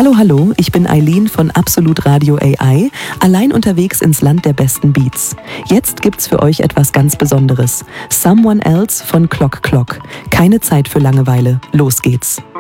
Hallo, hallo, ich bin Eileen von Absolut Radio AI, allein unterwegs ins Land der besten Beats. Jetzt gibt's für euch etwas ganz Besonderes. Someone Else von Clock Clock. Keine Zeit für Langeweile. Los geht's.